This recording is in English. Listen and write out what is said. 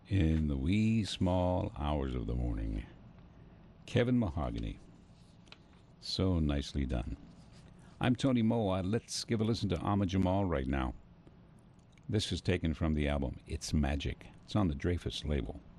in the wee small hours of the morning. Kevin Mahogany. So nicely done. I'm Tony Moa. Let's give a listen to Ahmad Jamal right now. This is taken from the album It's Magic. It's on the Dreyfus label.